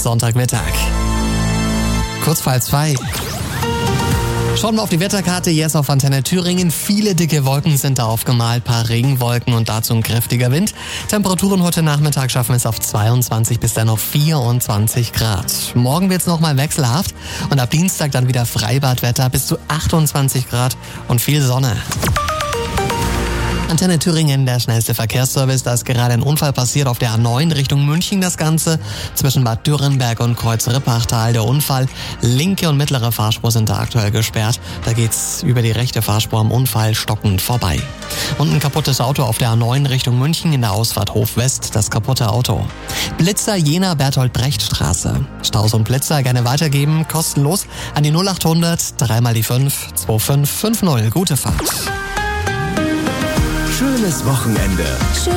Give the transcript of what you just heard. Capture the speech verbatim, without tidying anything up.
Sonntagmittag. Kurz vor halb zwei. Schauen wir auf die Wetterkarte, jetzt auf Antenne Thüringen. Viele dicke Wolken sind da aufgemalt, paar Regenwolken und dazu ein kräftiger Wind. Temperaturen heute Nachmittag schaffen es auf zweiundzwanzig bis dann auf vierundzwanzig Grad. Morgen wird es nochmal wechselhaft und ab Dienstag dann wieder Freibadwetter bis zu achtundzwanzig Grad und viel Sonne. Antenne Thüringen, der schnellste Verkehrsservice. Da ist gerade ein Unfall passiert auf der A neun Richtung München. Das Ganze zwischen Bad Dürrenberg und Kreuz-Rippachtal. Der Unfall, linke und mittlere Fahrspur sind da aktuell gesperrt. Da geht's über die rechte Fahrspur am Unfall stockend vorbei. Und ein kaputtes Auto auf der A neun Richtung München in der Ausfahrt Hof West. Das kaputte Auto. Blitzer Jena Berthold-Brecht-Straße. Staus und Blitzer gerne weitergeben, kostenlos an die null achthundert, dreimal die fünf, zwei fünf fünf null. Gute Fahrt. Schönes Wochenende.